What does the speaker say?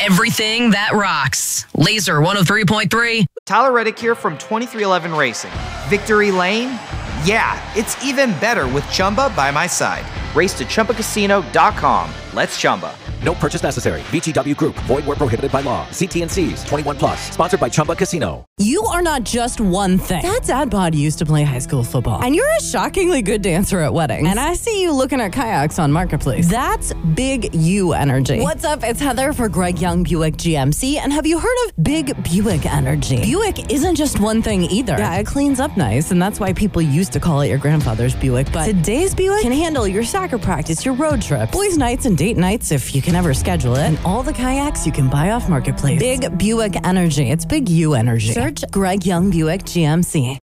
everything that rocks. Laser 103.3. Tyler Reddick here from 2311 Racing. Victory Lane? Yeah, it's even better with Chumba by my side. Race to ChumbaCasino.com. Let's Chumba. No purchase necessary. VGW Group. Void where prohibited by law. See T&Cs. 21 plus. Sponsored by Chumba Casino. You are not just one thing. Dad's dad bod used to play high school football. And you're a shockingly good dancer at weddings. And I see you looking at kayaks on Marketplace. That's big U energy. What's up? It's Heather for Greg Young Buick GMC. And have you heard of big Buick energy? Buick isn't just one thing either. Yeah, it cleans up nice. And that's why people used to call it your grandfather's Buick. But today's Buick can handle your soccer practice, your road trips, boys' nights and date nights if you can ever schedule it, and all the kayaks you can buy off Marketplace. Big Buick energy. It's big U energy. Search Greg Young Buick GMC.